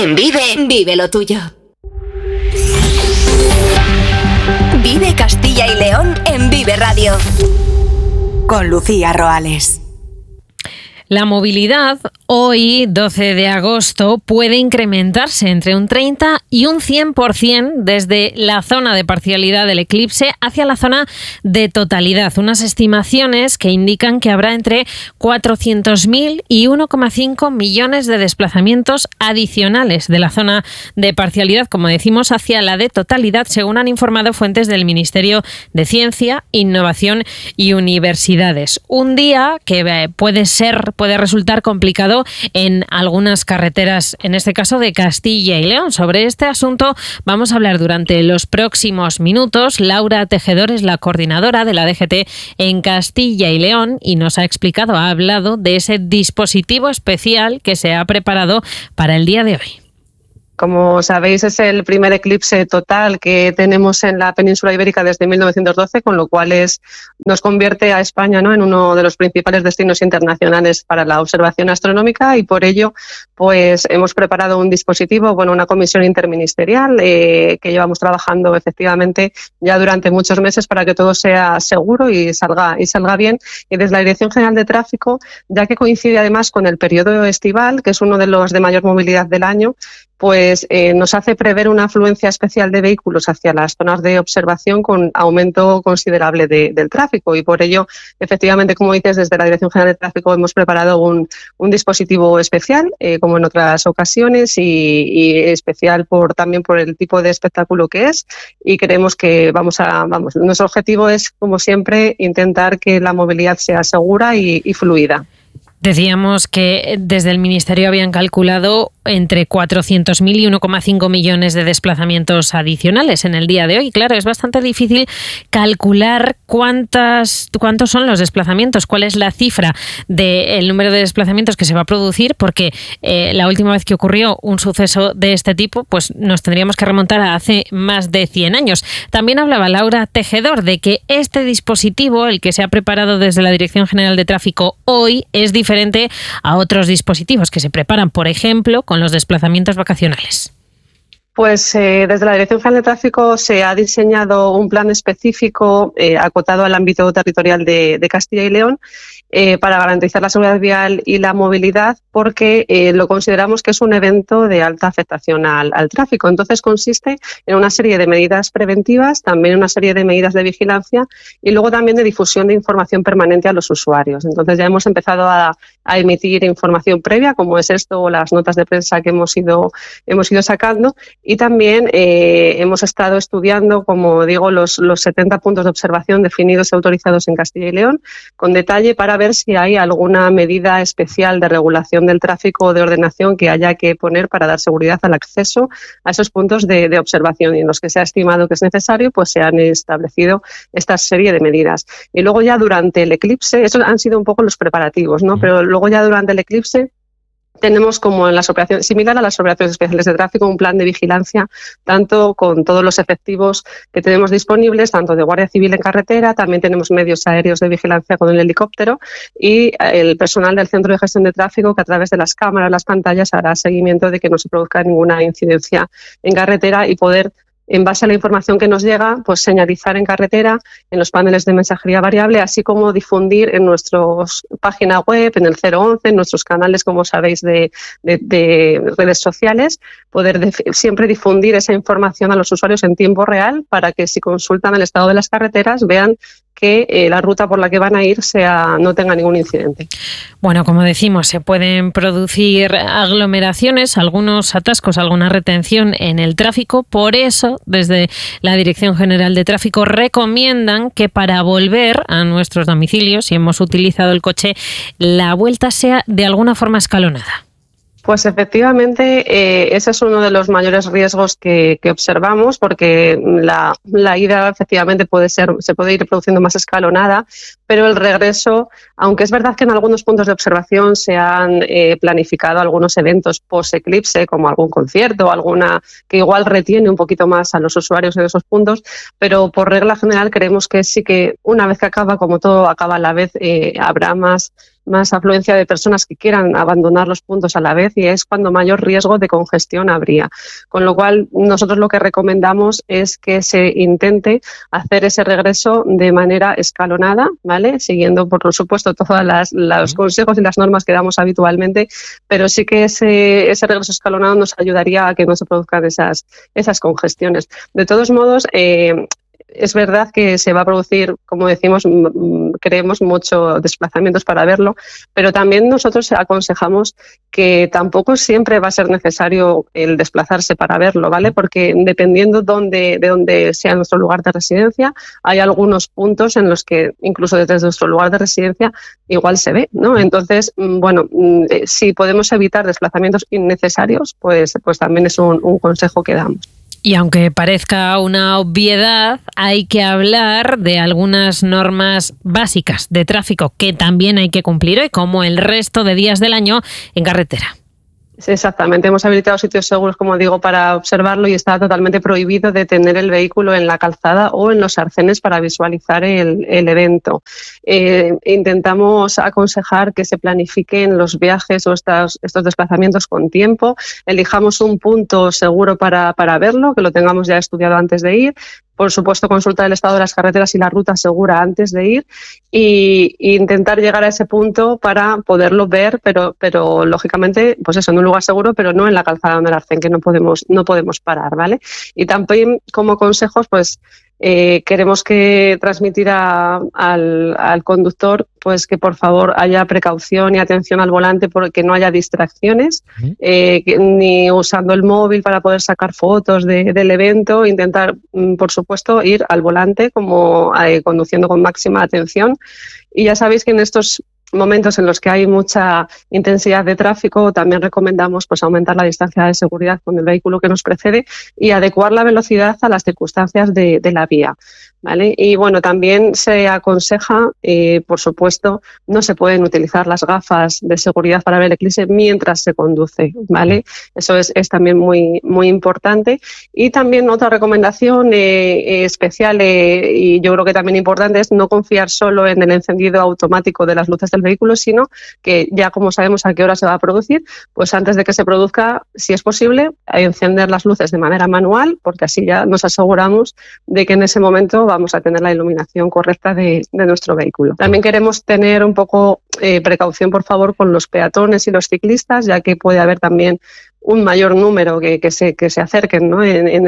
En Vive, vive lo tuyo. Vive Castilla y León en Vive Radio. Con Lucía Roales. La movilidad hoy, 12 de agosto, puede incrementarse entre un 30 y un 100% desde la zona de parcialidad del eclipse hacia la zona de totalidad. Unas estimaciones que indican que habrá entre 400.000 y 1,5 millones de desplazamientos adicionales de la zona de parcialidad, como decimos, hacia la de totalidad, según han informado fuentes del Ministerio de Ciencia, Innovación y Universidades. Un día que puede resultar complicado en algunas carreteras, en este caso de Castilla y León. Sobre este asunto vamos a hablar durante los próximos minutos. Laura Tejedor es la coordinadora de la DGT en Castilla y León y nos ha hablado de ese dispositivo especial que se ha preparado para el día de hoy. Como sabéis, es el primer eclipse total que tenemos en la península ibérica desde 1912, con lo cual nos convierte a España, ¿no?, en uno de los principales destinos internacionales para la observación astronómica, y por ello pues hemos preparado un dispositivo, una comisión interministerial que llevamos trabajando efectivamente ya durante muchos meses para que todo sea seguro y salga bien. Y desde la Dirección General de Tráfico, ya que coincide además con el periodo estival, que es uno de los de mayor movilidad del año, pues nos hace prever una afluencia especial de vehículos hacia las zonas de observación con aumento considerable del tráfico, y por ello, efectivamente, como dices, desde la Dirección General de Tráfico hemos preparado un dispositivo especial, como en otras ocasiones, y especial también por el tipo de espectáculo que es, y creemos que nuestro objetivo es, como siempre, intentar que la movilidad sea segura y fluida. Decíamos que desde el Ministerio habían calculado entre 400.000 y 1,5 millones de desplazamientos adicionales en el día de hoy. Claro, es bastante difícil calcular cuántos son los desplazamientos, cuál es la cifra del número de desplazamientos que se va a producir, porque la última vez que ocurrió un suceso de este tipo, pues nos tendríamos que remontar a hace más de 100 años. También hablaba Laura Tejedor de que este dispositivo, el que se ha preparado desde la Dirección General de Tráfico hoy, es diferente a otros dispositivos que se preparan, por ejemplo, con los desplazamientos vacacionales. Pues desde la Dirección General de Tráfico se ha diseñado un plan específico acotado al ámbito territorial de Castilla y León para garantizar la seguridad vial y la movilidad, porque lo consideramos que es un evento de alta afectación al tráfico. Entonces consiste en una serie de medidas preventivas, también una serie de medidas de vigilancia y luego también de difusión de información permanente a los usuarios. Entonces ya hemos empezado a emitir información previa, como es esto, o las notas de prensa que hemos ido sacando. Y también hemos estado estudiando, como digo, los 70 puntos de observación definidos y autorizados en Castilla y León, con detalle para ver si hay alguna medida especial de regulación del tráfico o de ordenación que haya que poner para dar seguridad al acceso a esos puntos de observación. Y en los que se ha estimado que es necesario, pues se han establecido esta serie de medidas. Y luego ya durante el eclipse, esos han sido un poco los preparativos, ¿no? Pero luego ya durante el eclipse tenemos, como en las operaciones, similar a las operaciones especiales de tráfico, un plan de vigilancia, tanto con todos los efectivos que tenemos disponibles, tanto de Guardia Civil en carretera, también tenemos medios aéreos de vigilancia con el helicóptero, y el personal del Centro de Gestión de Tráfico, que a través de las cámaras, las pantallas, hará seguimiento de que no se produzca ninguna incidencia en carretera y poder, en base a la información que nos llega, pues señalizar en carretera, en los paneles de mensajería variable, así como difundir en nuestra página web, en el 011, en nuestros canales, como sabéis, de redes sociales, poder siempre difundir esa información a los usuarios en tiempo real para que, si consultan el estado de las carreteras, vean que la ruta por la que van a ir no tenga ningún incidente. Bueno, como decimos, se pueden producir aglomeraciones, algunos atascos, alguna retención en el tráfico. Por eso, desde la Dirección General de Tráfico recomiendan que para volver a nuestros domicilios, si hemos utilizado el coche, la vuelta sea de alguna forma escalonada. Pues efectivamente, ese es uno de los mayores riesgos que observamos, porque la ida efectivamente se puede ir produciendo más escalonada, pero el regreso, aunque es verdad que en algunos puntos de observación se han planificado algunos eventos post-eclipse, como algún concierto, alguna que igual retiene un poquito más a los usuarios de esos puntos, pero por regla general creemos que sí que una vez que acaba, como todo acaba a la vez, habrá más afluencia de personas que quieran abandonar los puntos a la vez, y es cuando mayor riesgo de congestión habría. Con lo cual, nosotros lo que recomendamos es que se intente hacer ese regreso de manera escalonada, ¿vale? Siguiendo, por supuesto, todos los consejos y las normas que damos habitualmente, pero sí que ese regreso escalonado nos ayudaría a que no se produzcan esas congestiones. De todos modos, es verdad que se va a producir, como decimos, creemos muchos desplazamientos para verlo, pero también nosotros aconsejamos que tampoco siempre va a ser necesario el desplazarse para verlo, ¿vale? Porque dependiendo de dónde sea nuestro lugar de residencia, hay algunos puntos en los que incluso desde nuestro lugar de residencia igual se ve, ¿no? Entonces, bueno, si podemos evitar desplazamientos innecesarios, pues también es un consejo que damos. Y aunque parezca una obviedad, hay que hablar de algunas normas básicas de tráfico que también hay que cumplir hoy, como el resto de días del año en carretera. Sí, exactamente, hemos habilitado sitios seguros, como digo, para observarlo, y está totalmente prohibido detener el vehículo en la calzada o en los arcenes para visualizar el evento. Intentamos aconsejar que se planifiquen los viajes o estos desplazamientos con tiempo, elijamos un punto seguro para verlo, que lo tengamos ya estudiado antes de ir. Por supuesto, consultar el estado de las carreteras y la ruta segura antes de ir, y intentar llegar a ese punto para poderlo ver, pero lógicamente, pues eso, en un lugar seguro, pero no en la calzada del arcén, que no podemos parar, ¿vale? Y también, como consejos, pues queremos transmitir al conductor, pues que por favor haya precaución y atención al volante, porque no haya distracciones, ni usando el móvil para poder sacar fotos del evento. Intentar, por supuesto, ir al volante como conduciendo con máxima atención. Y ya sabéis que en estos momentos en los que hay mucha intensidad de tráfico, también recomendamos pues aumentar la distancia de seguridad con el vehículo que nos precede y adecuar la velocidad a las circunstancias de la vía, ¿vale? Y bueno, también se aconseja, por supuesto, no se pueden utilizar las gafas de seguridad para ver el eclipse mientras se conduce, ¿vale? Eso es también muy, muy importante. Y también otra recomendación especial, y yo creo que también importante, es no confiar solo en el encendido automático de las luces del vehículo, sino que ya como sabemos a qué hora se va a producir, pues antes de que se produzca, si es posible, encender las luces de manera manual, porque así ya nos aseguramos de que en ese momento vamos a tener la iluminación correcta de nuestro vehículo. También queremos tener un poco precaución, por favor, con los peatones y los ciclistas, ya que puede haber también un mayor número que se acerquen, ¿no?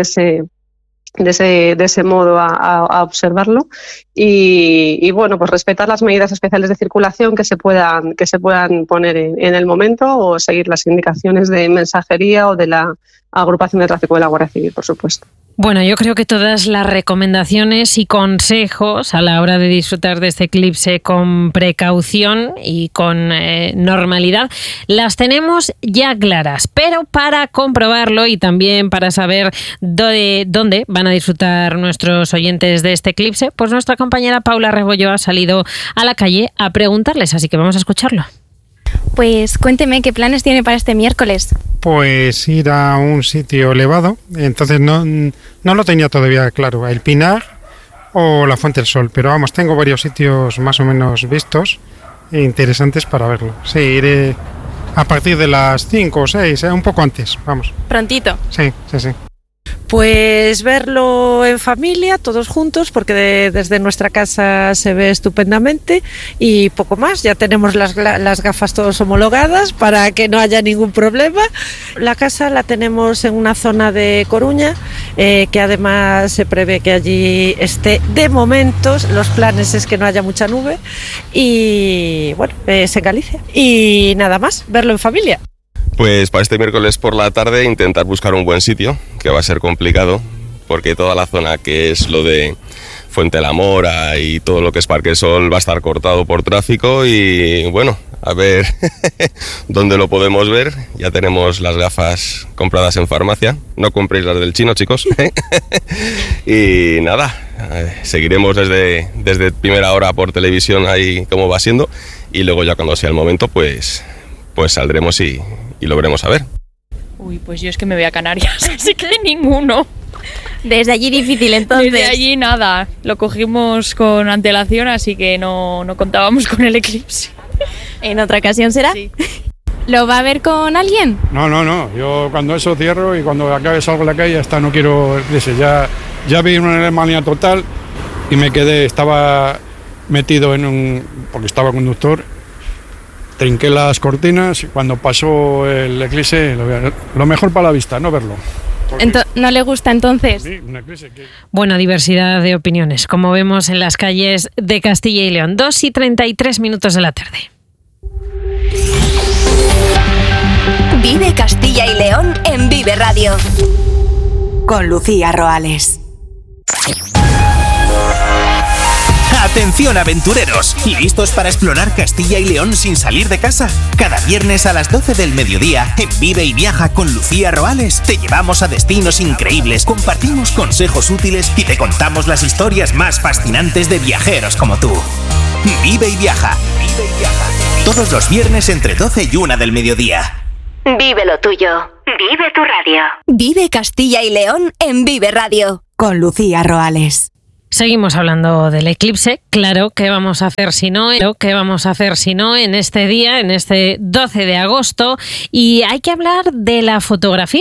De ese modo a observarlo, y bueno, pues respetar las medidas especiales de circulación que se puedan poner en el momento, o seguir las indicaciones de mensajería o de la agrupación de tráfico de la Guardia Civil, por supuesto. Bueno, yo creo que todas las recomendaciones y consejos a la hora de disfrutar de este eclipse con precaución y con normalidad las tenemos ya claras, pero para comprobarlo y también para saber dónde van a disfrutar nuestros oyentes de este eclipse, pues nuestra compañera Paula Rebollo ha salido a la calle a preguntarles, así que vamos a escucharlo. Pues cuénteme, ¿qué planes tiene para este miércoles? Pues ir a un sitio elevado, entonces no lo tenía todavía claro, el Pinar o la Fuente del Sol, pero vamos, tengo varios sitios más o menos vistos e interesantes para verlo. Sí, iré a partir de las 5 o 6, un poco antes, vamos. ¿Prontito? Sí. Pues verlo en familia, todos juntos, porque desde nuestra casa se ve estupendamente, y poco más. Ya tenemos las gafas todos homologadas para que no haya ningún problema. La casa la tenemos en una zona de Coruña, que además se prevé que allí esté de momentos. Los planes es que no haya mucha nube, y bueno, es en Galicia. Y nada más, verlo en familia. Pues para este miércoles por la tarde intentar buscar un buen sitio, que va a ser complicado, porque toda la zona que es lo de Fuente de la Mora y todo lo que es Parque Sol va a estar cortado por tráfico, y bueno, a ver dónde lo podemos ver. Ya tenemos las gafas compradas en farmacia, no compréis las del chino, chicos. Y nada, seguiremos desde primera hora por televisión ahí cómo va siendo, y luego ya cuando sea el momento pues saldremos y lo veremos a ver. Uy, pues yo es que me voy a Canarias, así que ninguno. Desde allí difícil, entonces. Desde allí nada, lo cogimos con antelación, así que no contábamos con el eclipse. En otra ocasión será. Sí. ¿Lo va a ver con alguien? No. Yo cuando eso cierro y cuando acabe salgo a la calle hasta no quiero eclipse. Ya vi una alergia total y me quedé, estaba metido porque estaba conductor, trinqué las cortinas y cuando pasó el eclipse, lo mejor para la vista, no verlo. ¿No le gusta entonces? Sí, un eclipse que... Bueno, diversidad de opiniones, como vemos en las calles de Castilla y León. 2:33 de la tarde. Vive Castilla y León en Vive Radio. Con Lucía Roales. Atención aventureros, ¿listos para explorar Castilla y León sin salir de casa? Cada viernes a las 12 del mediodía, en Vive y Viaja con Lucía Roales, te llevamos a destinos increíbles, compartimos consejos útiles y te contamos las historias más fascinantes de viajeros como tú. Vive y Viaja. Todos los viernes entre 12 y 1 del mediodía. Vive lo tuyo. Vive tu radio. Vive Castilla y León en Vive Radio. Con Lucía Roales. Seguimos hablando del eclipse. Claro, ¿qué vamos a hacer si no? En este día, en este 12 de agosto? Y hay que hablar de la fotografía.